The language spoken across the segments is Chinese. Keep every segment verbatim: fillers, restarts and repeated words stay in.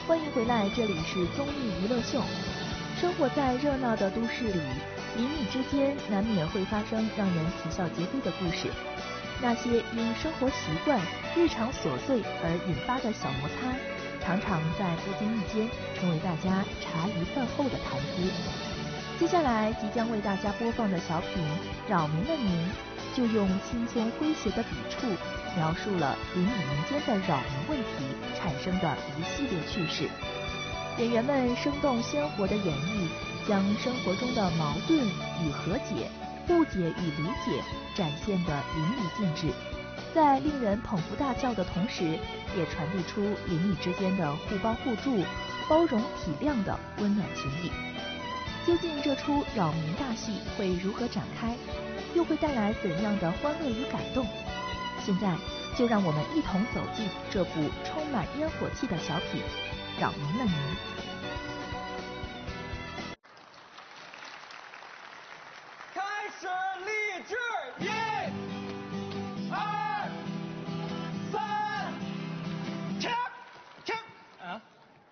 欢迎回来，这里是综艺娱乐秀。生活在热闹的都市里，邻里之间难免会发生让人啼笑皆非的故事。那些因生活习惯、日常琐碎而引发的小摩擦，常常在不经意间成为大家茶余饭后的谈资。接下来即将为大家播放的小品《扰民的民》，就用轻松诙谐的笔触，描述了邻里民间的扰民问题产生的一系列趣事。演员们生动鲜活的演绎，将生活中的矛盾与和解、误解与理解展现得淋漓尽致，在令人捧腹大笑的同时，也传递出邻里之间的互帮互助、包容体谅的温暖情谊。究竟这出扰民大戏会如何展开，又会带来怎样的欢乐与感动？现在就让我们一同走进这部充满烟火气的小品《扰民的民》。 开始立志，一、二、三，停停啊！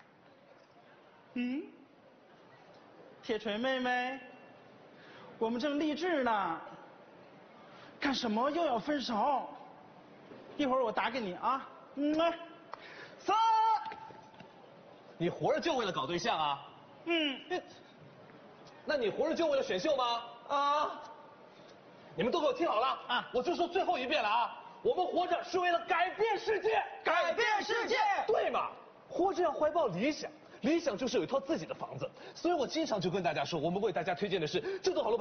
嗯，铁锤妹妹，我们正励志呢，干什么又要分手？一会儿我打给你啊。嗯，三， 你活着就为了搞对象啊？ 嗯， 那你活着就为了选秀吗？ 啊， 你们都给我听好了啊！ 我就说最后一遍了啊！我们活着是为了改变世界， 改变世界， 对嘛？活着要怀抱理想，理想就是有一套自己的房子。所以我经常就跟大家说，我们为大家推荐的是这栋好楼。